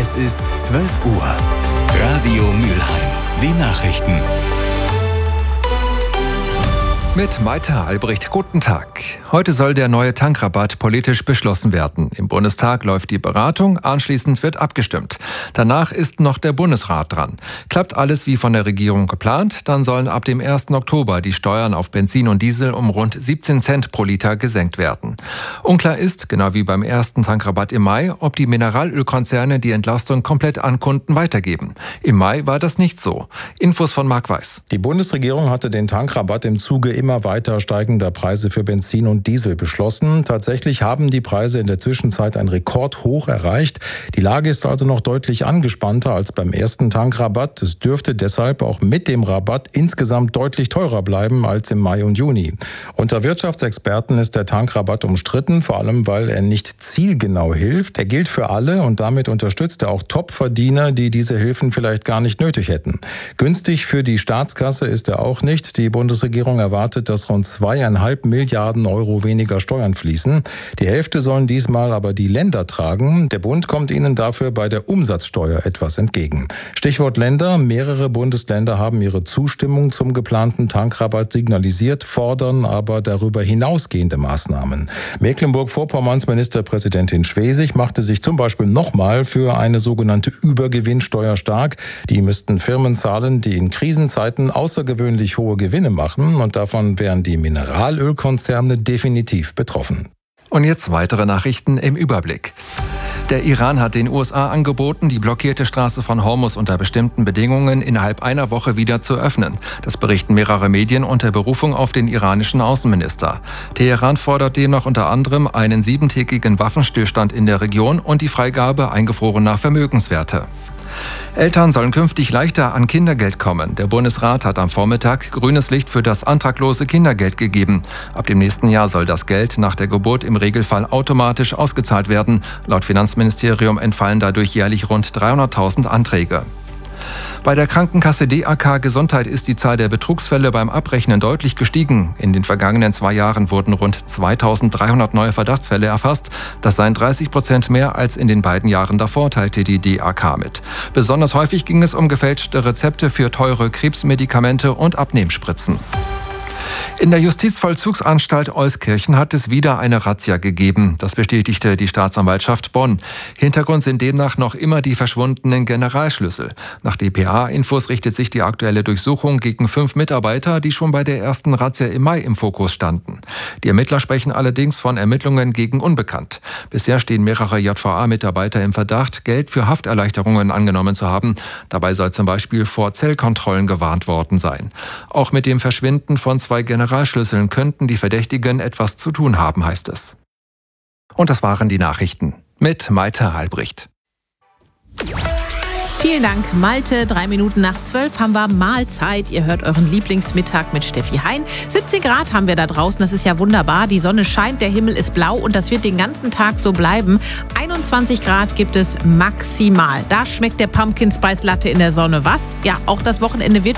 Es ist 12 Uhr. Radio Mülheim. Die Nachrichten. Mit Maite Albrecht, guten Tag. Heute soll der neue Tankrabatt politisch beschlossen werden. Im Bundestag läuft die Beratung, anschließend wird abgestimmt. Danach ist noch der Bundesrat dran. Klappt alles wie von der Regierung geplant, dann sollen ab dem 1. Oktober die Steuern auf Benzin und Diesel um rund 17 Cent pro Liter gesenkt werden. Unklar ist, genau wie beim ersten Tankrabatt im Mai, ob die Mineralölkonzerne die Entlastung komplett an Kunden weitergeben. Im Mai war das nicht so. Infos von Marc Weiß. Die Bundesregierung hatte den Tankrabatt im Zuge immer weiter steigender Preise für Benzin und Diesel beschlossen. Tatsächlich haben die Preise in der Zwischenzeit ein Rekordhoch erreicht. Die Lage ist also noch deutlich angespannter als beim ersten Tankrabatt. Es dürfte deshalb auch mit dem Rabatt insgesamt deutlich teurer bleiben als im Mai und Juni. Unter Wirtschaftsexperten ist der Tankrabatt umstritten, vor allem weil er nicht zielgenau hilft. Er gilt für alle und damit unterstützt er auch Topverdiener, die diese Hilfen vielleicht gar nicht nötig hätten. Günstig für die Staatskasse ist er auch nicht. Die Bundesregierung erwartet, dass rund 2,5 Milliarden Euro weniger Steuern fließen. Die Hälfte sollen diesmal aber die Länder tragen. Der Bund kommt ihnen dafür bei der Umsatzsteuer etwas entgegen. Stichwort Länder. Mehrere Bundesländer haben ihre Zustimmung zum geplanten Tankrabatt signalisiert, fordern aber darüber hinausgehende Maßnahmen. Mecklenburg-Vorpommerns Ministerpräsidentin Schwesig machte sich zum Beispiel nochmal für eine sogenannte Übergewinnsteuer stark. Die müssten Firmen zahlen, die in Krisenzeiten außergewöhnlich hohe Gewinne machen, und davon wären die Mineralölkonzerne definitiv betroffen. Und jetzt weitere Nachrichten im Überblick. Der Iran hat den USA angeboten, die blockierte Straße von Hormuz unter bestimmten Bedingungen innerhalb einer Woche wieder zu öffnen. Das berichten mehrere Medien unter Berufung auf den iranischen Außenminister. Teheran fordert demnach unter anderem einen 7-tägigen Waffenstillstand in der Region und die Freigabe eingefrorener Vermögenswerte. Eltern sollen künftig leichter an Kindergeld kommen. Der Bundesrat hat am Vormittag grünes Licht für das antraglose Kindergeld gegeben. Ab dem nächsten Jahr soll das Geld nach der Geburt im Regelfall automatisch ausgezahlt werden. Laut Finanzministerium entfallen dadurch jährlich rund 300.000 Anträge. Bei der Krankenkasse DAK Gesundheit ist die Zahl der Betrugsfälle beim Abrechnen deutlich gestiegen. In den vergangenen 2 Jahren wurden rund 2.300 neue Verdachtsfälle erfasst. Das seien 30% mehr als in den beiden Jahren davor, teilte die DAK mit. Besonders häufig ging es um gefälschte Rezepte für teure Krebsmedikamente und Abnehmspritzen. In der Justizvollzugsanstalt Euskirchen hat es wieder eine Razzia gegeben. Das bestätigte die Staatsanwaltschaft Bonn. Hintergrund sind demnach noch immer die verschwundenen Generalschlüssel. Nach dpa-Infos richtet sich die aktuelle Durchsuchung gegen 5 Mitarbeiter, die schon bei der ersten Razzia im Mai im Fokus standen. Die Ermittler sprechen allerdings von Ermittlungen gegen Unbekannt. Bisher stehen mehrere JVA-Mitarbeiter im Verdacht, Geld für Hafterleichterungen angenommen zu haben. Dabei soll zum Beispiel vor Zellkontrollen gewarnt worden sein. Auch mit dem Verschwinden von 2 Generalschlüsseln könnten die Verdächtigen etwas zu tun haben, heißt es. Und das waren die Nachrichten mit Maite Albrecht. Vielen Dank, Malte. 3 Minuten nach 12 haben wir Mahlzeit. Ihr hört euren Lieblingsmittag mit Steffi Hein. 17 Grad haben wir da draußen, das ist ja wunderbar. Die Sonne scheint, der Himmel ist blau und das wird den ganzen Tag so bleiben. 21 Grad gibt es maximal. Da schmeckt der Pumpkin Spice Latte in der Sonne was. Ja, auch das Wochenende wird